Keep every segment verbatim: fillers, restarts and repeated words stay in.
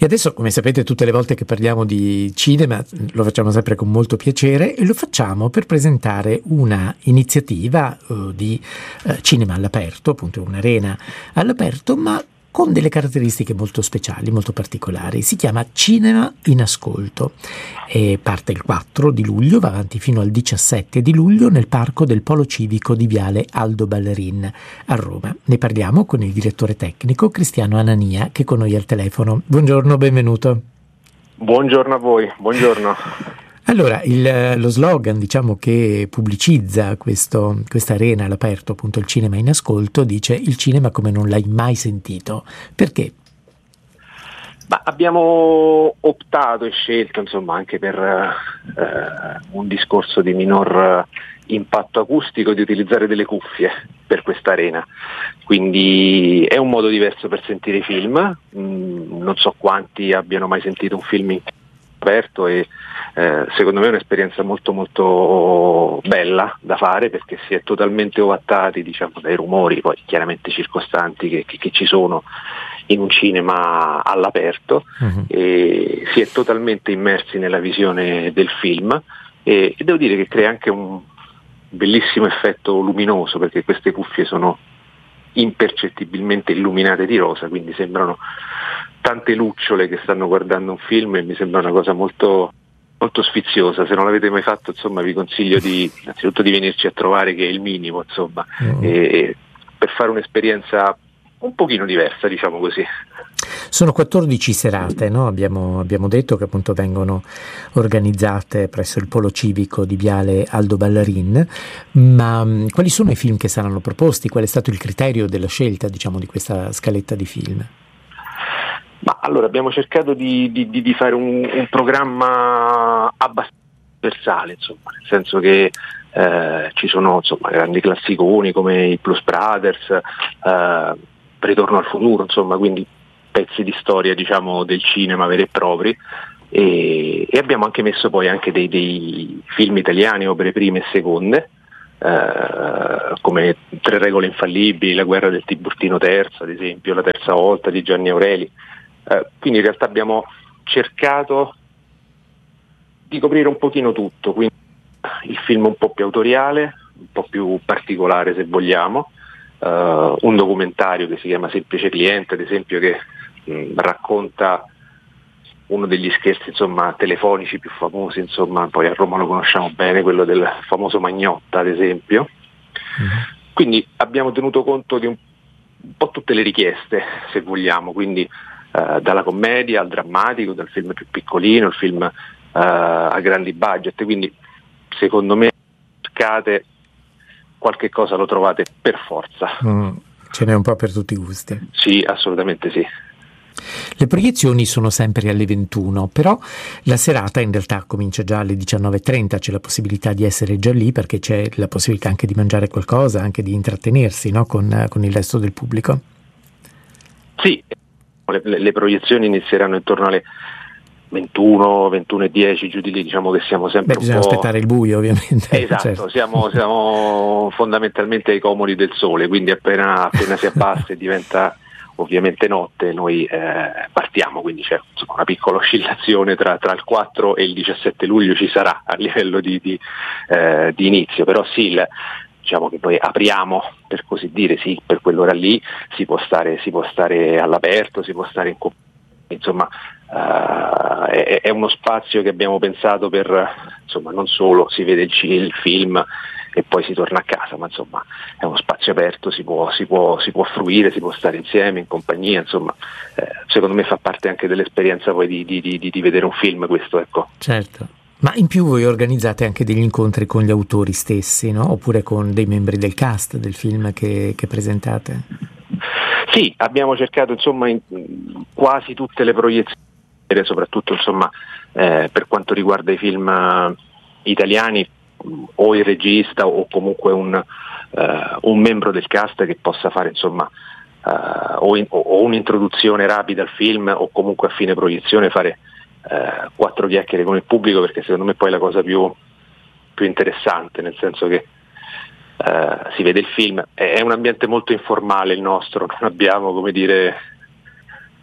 E adesso, come sapete, tutte le volte che parliamo di cinema lo facciamo sempre con molto piacere e lo facciamo per presentare una iniziativa uh, di uh, cinema all'aperto, appunto un'arena all'aperto, ma con delle caratteristiche molto speciali, molto particolari. Si chiama Cinema in Ascolto e parte il quattro di luglio, va avanti fino al diciassette di luglio nel parco del Polo Civico di Viale Aldo Ballerin a Roma. Ne parliamo con il direttore tecnico Cristiano Anania, che è con noi al telefono. Buongiorno, benvenuto. Buongiorno a voi, buongiorno. Allora, il, lo slogan, diciamo, che pubblicizza questo, questa arena all'aperto, appunto il cinema in ascolto, dice il cinema come non l'hai mai sentito. Perché? Ma abbiamo optato e scelto, insomma, anche per eh, un discorso di minor impatto acustico, di utilizzare delle cuffie per questa arena. Quindi è un modo diverso per sentire i film. Mm, non so quanti abbiano mai sentito un film in aperto e eh, secondo me è un'esperienza molto molto bella da fare, perché si è totalmente ovattati, diciamo, dai rumori poi chiaramente circostanti che, che, che ci sono in un cinema all'aperto. Uh-huh. E si è totalmente immersi nella visione del film e, e devo dire che crea anche un bellissimo effetto luminoso, perché queste cuffie sono impercettibilmente illuminate di rosa, quindi sembrano tante lucciole che stanno guardando un film e mi sembra una cosa molto molto sfiziosa. Se non l'avete mai fatto, insomma, vi consiglio di innanzitutto di venirci a trovare, che è il minimo, insomma, mm. e, per fare un'esperienza un pochino diversa, diciamo così. Sono quattordici serate, no? Abbiamo, abbiamo detto che appunto vengono organizzate presso il Polo Civico di Viale Aldo Ballerin, ma mh, quali sono i film che saranno proposti? Qual è stato il criterio della scelta, diciamo, di questa scaletta di film? Ma allora abbiamo cercato di, di, di fare un, un programma abbastanza universale, insomma, nel senso che eh, ci sono, insomma, grandi classiconi come i Blues Brothers, eh, Ritorno al futuro, insomma, quindi pezzi di storia, diciamo, del cinema veri e propri, e, e abbiamo anche messo poi anche dei, dei film italiani, opere prime e seconde, eh, come Tre regole infallibili, La guerra del Tiburtino terzo, ad esempio, La terza volta di Gianni Aureli. Eh, quindi in realtà abbiamo cercato di coprire un pochino tutto, quindi il film un po' più autoriale, un po' più particolare se vogliamo, Uh, un documentario che si chiama Semplice cliente, ad esempio, che mh, racconta uno degli scherzi, insomma, telefonici più famosi, insomma, poi a Roma lo conosciamo bene, quello del famoso Magnotta, ad esempio. Mm-hmm. Quindi abbiamo tenuto conto di un, un po' tutte le richieste, se vogliamo, quindi uh, dalla commedia al drammatico, dal film più piccolino, il film uh, a grandi budget, quindi secondo me cercate qualche cosa lo trovate per forza. Mm, ce n'è un po' per tutti i gusti. Sì, assolutamente sì. Le proiezioni sono sempre alle ventuno, però la serata in realtà comincia già alle diciannove e trenta, c'è la possibilità di essere già lì, perché c'è la possibilità anche di mangiare qualcosa, anche di intrattenersi, no? con, con il resto del pubblico. Sì, le, le proiezioni inizieranno intorno alle ventuno, ventuno e dieci, giù di lì, diciamo che siamo sempre. Beh, bisogna un po'... aspettare il buio, ovviamente. Esatto, certo. siamo, siamo fondamentalmente ai comodi del sole, quindi appena, appena si abbassa e diventa ovviamente notte, noi eh, partiamo, quindi c'è, insomma, una piccola oscillazione tra, tra il quattro e il diciassette luglio ci sarà a livello di, di, eh, di inizio, però sì, il, diciamo che noi apriamo, per così dire, sì, per quell'ora lì si può stare, si può stare all'aperto, si può stare in compagnia, insomma. Uh, è, è uno spazio che abbiamo pensato per, insomma, non solo si vede il, il film e poi si torna a casa, ma insomma è uno spazio aperto, si può, si può, si può fruire, si può stare insieme, in compagnia, insomma, eh, secondo me fa parte anche dell'esperienza poi di, di, di, di vedere un film, questo, ecco. Certo. Ma in più voi organizzate anche degli incontri con gli autori stessi, no? Oppure con dei membri del cast del film che, che presentate? Sì, abbiamo cercato, insomma, in quasi tutte le proiezioni, soprattutto, insomma, eh, per quanto riguarda i film uh, italiani, o il regista o comunque un, uh, un membro del cast che possa fare, insomma, uh, o, in, o un'introduzione rapida al film, o comunque a fine proiezione fare uh, quattro chiacchiere con il pubblico, perché secondo me poi è la cosa più, più interessante, nel senso che uh, si vede il film, è un ambiente molto informale il nostro, non abbiamo, come dire,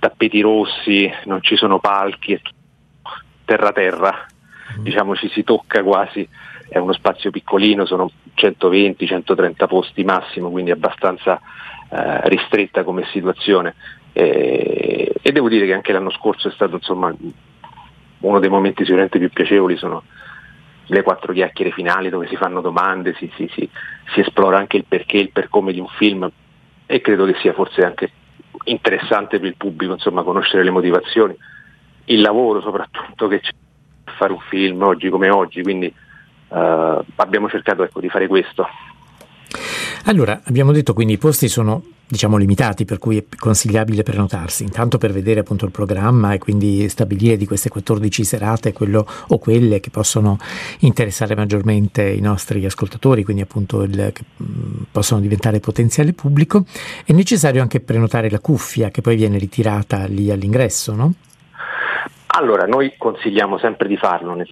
tappeti rossi, non ci sono palchi, è terra terra, mm. diciamo ci si tocca quasi, è uno spazio piccolino, sono centoventi centotrenta posti massimo, quindi abbastanza eh, ristretta come situazione, e, e devo dire che anche l'anno scorso è stato insomma uno dei momenti sicuramente più piacevoli, sono le quattro chiacchiere finali dove si fanno domande, si, si, si, si esplora anche il perché, il per come di un film, e credo che sia forse anche interessante per il pubblico insomma conoscere le motivazioni, il lavoro soprattutto che c'è a fare un film oggi come oggi, quindi Uh, abbiamo cercato ecco, di fare questo. Allora, abbiamo detto quindi i posti sono diciamo limitati, per cui è consigliabile prenotarsi, intanto per vedere appunto il programma e quindi stabilire di queste quattordici serate quello o quelle che possono interessare maggiormente i nostri ascoltatori, quindi appunto il, che mh, possono diventare potenziale pubblico. È necessario anche prenotare la cuffia che poi viene ritirata lì all'ingresso, no? Allora, noi consigliamo sempre di farlo, nel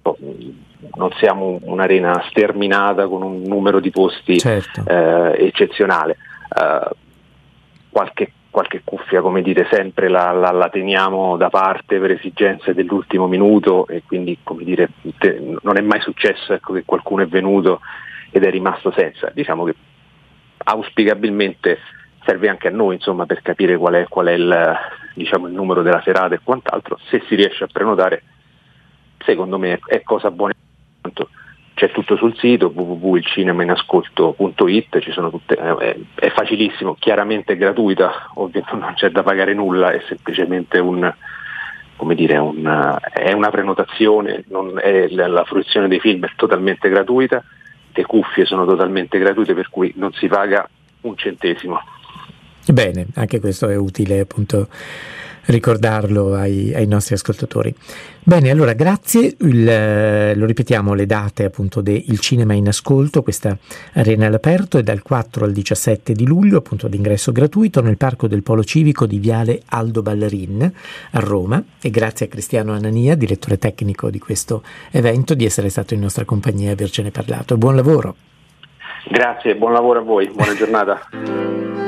non siamo un'arena sterminata con un numero di posti certo. eh, eccezionale, eh, qualche, qualche cuffia come dite sempre la, la, la teniamo da parte per esigenze dell'ultimo minuto, e quindi come dire te, non è mai successo ecco, che qualcuno è venuto ed è rimasto senza. Diciamo che auspicabilmente serve anche a noi insomma per capire qual è, qual è il, diciamo, il numero della serata e quant'altro. Se si riesce a prenotare, secondo me è cosa buona, c'è tutto sul sito w w w punto il cinema in ascolto punto i t, ci sono tutte, è, è facilissimo, chiaramente è gratuita, ovviamente non c'è da pagare nulla, è semplicemente un, come dire, un, è una prenotazione, non è, la fruizione dei film è totalmente gratuita, le cuffie sono totalmente gratuite, per cui non si paga un centesimo. Bene, anche questo è utile appunto ricordarlo ai, ai nostri ascoltatori. Bene, allora grazie, il, lo ripetiamo, le date appunto del Cinema in Ascolto, questa arena all'aperto è dal quattro al diciassette di luglio, appunto ad ingresso gratuito nel Parco del Polo Civico di Viale Aldo Ballarin a Roma, e grazie a Cristiano Anania, direttore tecnico di questo evento, di essere stato in nostra compagnia e avercene parlato. Buon lavoro. Grazie, buon lavoro a voi, buona giornata.